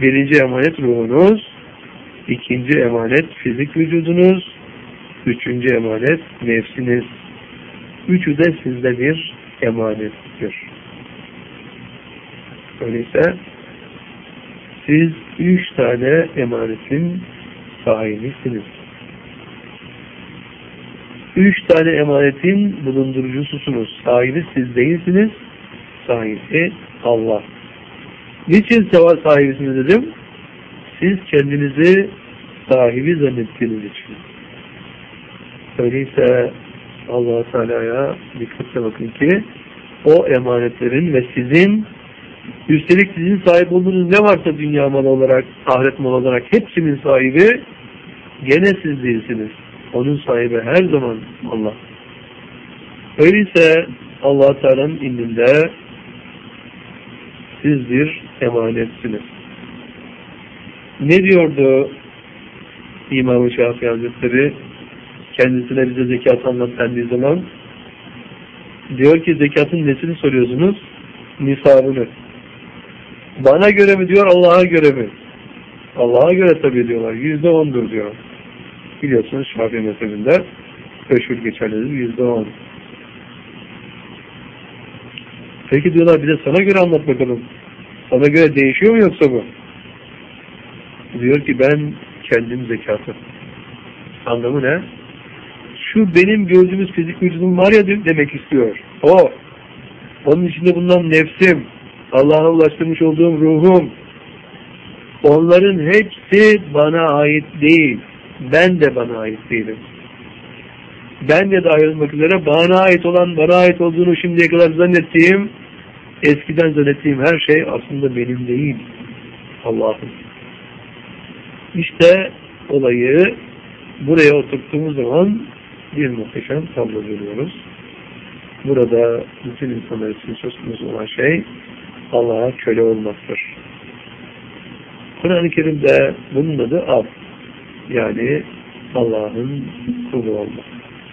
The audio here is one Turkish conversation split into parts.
Birinci emanet ruhunuz, ikinci emanet fizik vücudunuz, üçüncü emanet nefsiniz. Üçü de sizde bir emanettir. Öyleyse siz 3 tane emanetin sahibisiniz. 3 tane emanetin bulundurucususunuz. Sahibi siz değilsiniz. Sahibi Allah. Niçin sahibisiniz dedim? Siz kendinizi sahibi zannettiğiniz için. Öyleyse Allah-u Teala'ya dikkatle bakın ki o emanetlerin ve sizin, üstelik sizin sahip olduğunuz ne varsa dünya malı olarak, ahiret malı olarak hepsinin sahibi gene siz değilsiniz. Onun sahibi her zaman Allah. Öyleyse Allah-u Teala'nın indinde siz bir emanetsiniz. Ne diyordu İmam-ı Şafii Hazretleri kendisine bize zekat anlat dendiği zaman? Diyor ki zekatın nesini soruyorsunuz? Nisabını. Bana göre mi diyor, Allah'a göre mi? Allah'a göre tabii diyorlar. %10'dur diyor. Biliyorsunuz Şafii mezhebinde meşhur geçerlidir. %10. Peki diyorlar bize sana göre anlat bakalım. Sana göre değişiyor mu yoksa bu? Diyor ki ben kendim zekatım. Anlamı ne? Şu benim gördüğümüz fizik vücudum var ya demek istiyor. O. Onun içinde bulunan nefsim, Allah'a ulaştırmış olduğum ruhum, onların hepsi bana ait değil. Ben de bana ait değilim. Ben de dahil olmak üzere bana ait olan, bana ait olduğunu şimdiye kadar zannettiğim, eskiden zannettiğim her şey aslında benim değil. Allah'ım. İşte olayı buraya oturttuğumuz zaman bir muhteşem tablo görüyoruz. Burada bütün insanlar için söz konusu olan şey Allah'a köle olmaktır. Kur'an-ı Kerim'de bunun adı ab. Yani Allah'ın kulu olmak.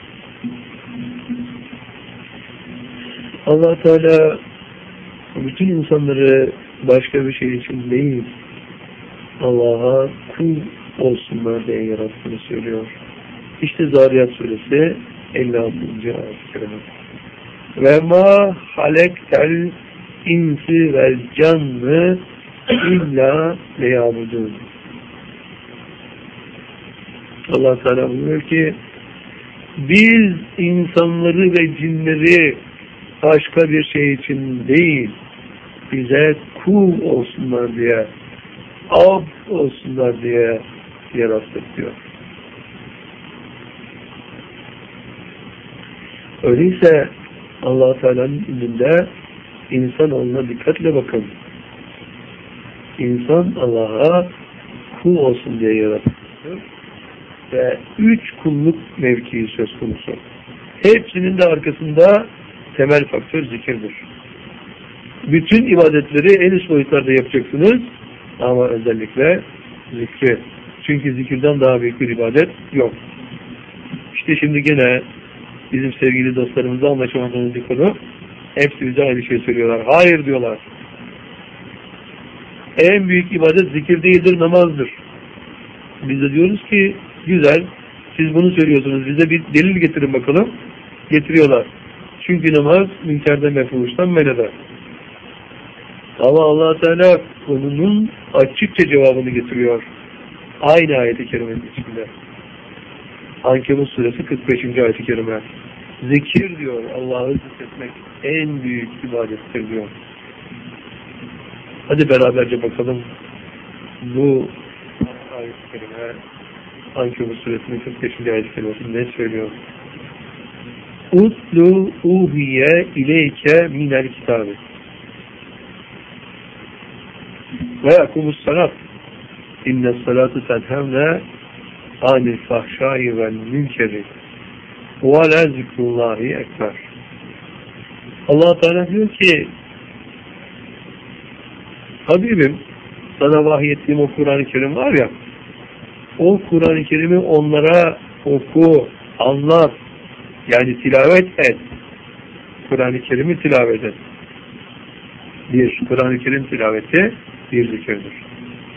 Allah Teala bütün insanları başka bir şey için değil, Allah'a kul olsunlar diye yarattığını söylüyor. İşte Zariyat suresi 56. ayet-i kerime. Ve ma halektel insi vel canlı illa leyabudun. Allah Teala buyuruyor ki biz insanları ve cinleri başka bir şey için değil, bize kul olsunlar diye, ab olsunlar diye yarattık diyor. Öyleyse Allah Teala'nın ilminde insanoğluna dikkatle bakın. İnsan Allah'a kul olsun diye yaratılmıştır. Ve 3 kulluk mevkii söz konusu. Hepsinin de arkasında temel faktör zikirdir. Bütün ibadetleri en üst boyutlarda yapacaksınız ama özellikle zikri. Çünkü zikirden daha büyük bir ibadet yok. İşte şimdi gene bizim sevgili dostlarımızla anlaşamadığımız bir konu. Hepsi bize aynı şey söylüyorlar. Hayır diyorlar. En büyük ibadet zikir değildir, namazdır. Biz de diyoruz ki güzel, siz bunu söylüyorsunuz. Bize bir delil getirin bakalım. Getiriyorlar. Çünkü namaz münkerden ve fuhuştan men eder. Ama Allah Teala konunun açıkça cevabını getiriyor. Aynı ayet-i kerimenin içinde. Ankebut suresi 45. ayet-i kerime. Zikir diyor, Allah'ı zikretmek en büyük ibadettir diyor. Hadi beraberce bakalım bu ayet-i kerime Ankebut suresinin 45. ayet-i kerimesi ne söylüyor? Utlu uhiye ileyke minel kitabı ve yakumus salat inne salatu tenhevne anil fahşai vel münkeri ve la zikrullahi ekber. Allah Teala diyor ki Habibim, sana vahyettiğim o Kur'an-ı Kerim var ya, o Kur'an-ı Kerim'i onlara oku, anlat, yani tilavet et. Kur'an-ı Kerim'i tilavet et. Bir, Kur'an-ı Kerim tilaveti bir zikirdir.